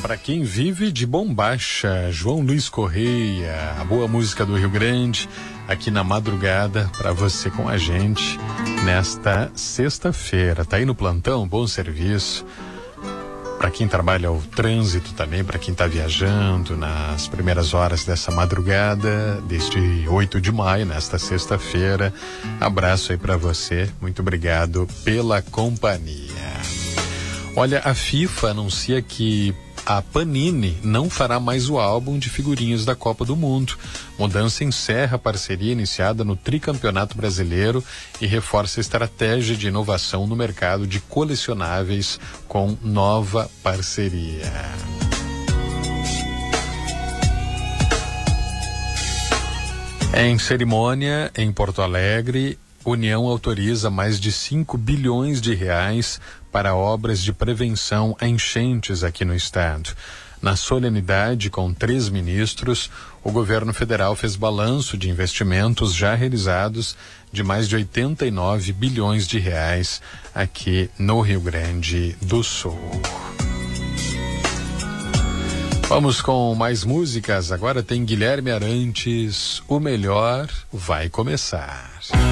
para quem vive de bombacha, João Luiz Correia, a boa música do Rio Grande, aqui na madrugada, para você com a gente nesta sexta-feira. Tá aí no plantão, bom serviço. Para quem trabalha o trânsito também, para quem tá viajando nas primeiras horas dessa madrugada, deste 8 de maio, nesta sexta-feira. Abraço aí para você, muito obrigado pela companhia. Olha, a FIFA anuncia que a Panini não fará mais o álbum de figurinhas da Copa do Mundo. Mudança encerra a parceria iniciada no Tricampeonato Brasileiro e reforça a estratégia de inovação no mercado de colecionáveis com nova parceria. Em cerimônia em Porto Alegre, União autoriza mais de 5 bilhões de reais para obras de prevenção a enchentes aqui no estado. Na solenidade, com 3 ministros, o governo federal fez balanço de investimentos já realizados de mais de 89 bilhões de reais aqui no Rio Grande do Sul. Vamos com mais músicas. Agora tem Guilherme Arantes. O melhor vai começar.